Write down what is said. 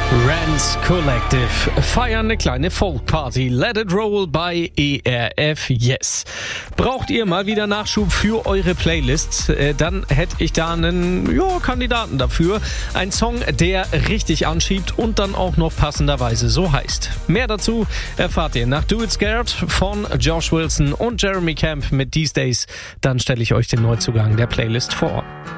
Rance Collective feiern eine kleine Folk-Party. Let it roll bei ERF Yes. Braucht ihr mal wieder Nachschub für eure Playlists? Dann hätte ich da einen Kandidaten dafür. Ein Song, der richtig anschiebt und dann auch noch passenderweise so heißt. Mehr dazu erfahrt ihr nach Do It Scared von Josh Wilson und Jeremy Camp mit These Days. Dann stelle ich euch den Neuzugang der Playlist vor.